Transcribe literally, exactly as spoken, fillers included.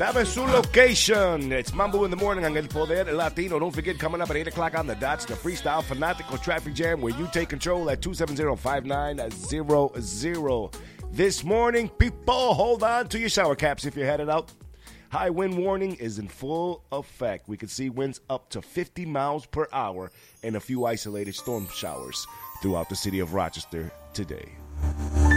Dame su location. It's Mambo in the Morning on El Poder Latino. Don't forget, coming up at eight o'clock on the dots, the Freestyle Fanatical Traffic Jam, where you take control at two seven zero, five nine zero zero. This morning, people, hold on to your shower caps if you're headed out. High wind warning is in full effect. We can see winds up to fifty miles per hour and a few isolated storm showers throughout the city of Rochester today.